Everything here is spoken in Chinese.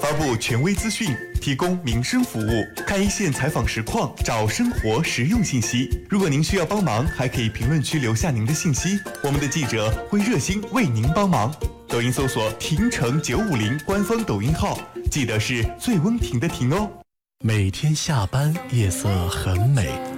发布权威资讯，提供民生服务，看一线采访实况，找生活实用信息。如果您需要帮忙，还可以评论区留下您的信息，我们的记者会热心为您帮忙。抖音搜索婷城950官方抖音号，记得是最温婷的婷哦。 每天下班夜色很美，